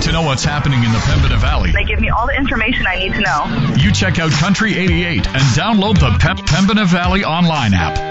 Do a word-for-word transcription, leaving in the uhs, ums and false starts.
to know what's happening in the Pembina Valley, They give me all the information I need to know. you check out Country eighty-eight and download the Pep Pembina Valley online app.